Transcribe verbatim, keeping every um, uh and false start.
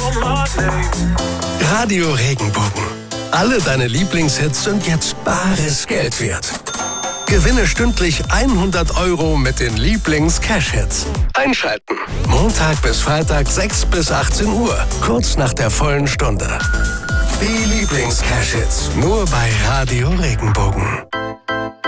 Radio Regenbogen. Alle deine Lieblingshits sind jetzt bares Geld wert. Gewinne stündlich hundert Euro mit den Lieblings-Cash-Hits. Einschalten. Montag bis Freitag sechs bis achtzehn Uhr. Kurz nach der vollen Stunde. Die Lieblings-Cash-Hits. Nur bei Radio Regenbogen.